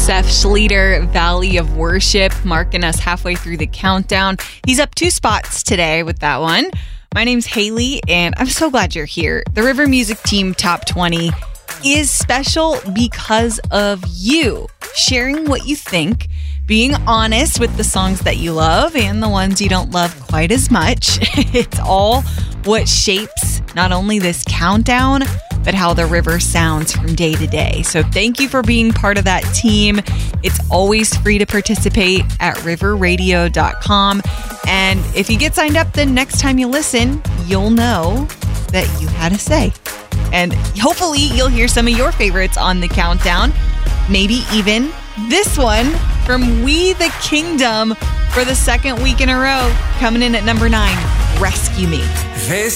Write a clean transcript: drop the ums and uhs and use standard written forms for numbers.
Seth Schleter, Valley of Worship, marking us halfway through the countdown. He's up 2 spots today with that one. My name's Haley, and I'm so glad you're here. The River Music Team Top 20 is special because of you sharing what you think, being honest with the songs that you love and the ones you don't love quite as much. It's all what shapes not only this countdown, but how the river sounds from day to day. So thank you for being part of that team. It's always free to participate at riverradio.com. And if you get signed up, then next time you listen, you'll know that you had a say. And hopefully you'll hear some of your favorites on the countdown. Maybe even this one from We the Kingdom for the second week in a row, coming in at number 9, Rescue Me.